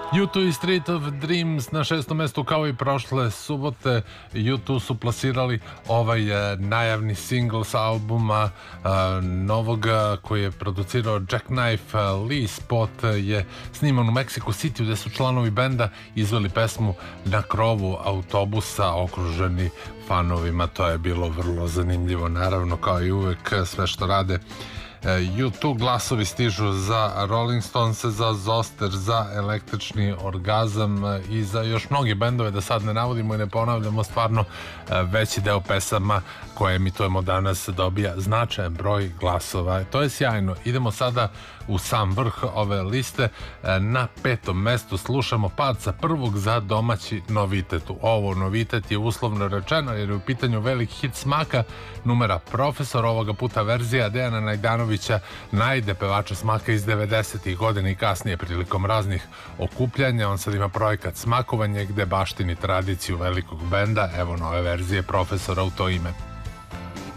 U2 i Street of Dreams na 6. mestu kao i prošle subote. U2 su plasirali ovaj najavni single sa albuma novog koji je producirao Jackknife Lee. Spot je sniman u Mexico City gde su članovi benda izveli pesmu na krovu autobusa okruženi fanovima. To je bilo vrlo zanimljivo, naravno kao i uvek sve što rade U2. Glasovi stižu za Rolling Stones, za Zoster, za Električni orgazam i za još mnogi bendove, da sad ne navodimo i ne ponavljamo. Stvarno veći deo pesama koje emitujemo danas dobija značajan broj glasova. To je sjajno. Idemo sada u sam vrh ove liste. Na 5. mestu slušamo pad sa prvog za domaći novitet. Ovo novitet je uslovno rečeno jer je u pitanju veliki hit Smaka, numera Profesor, ovoga puta verzija Dejana Najdanovića, najde pevača Smaka iz 90. godina i kasnije prilikom raznih okupljanja. On sad ima projekat Smakovanje gde baštini tradiciju velikog benda. Evo nove verzije Profesora u to ime.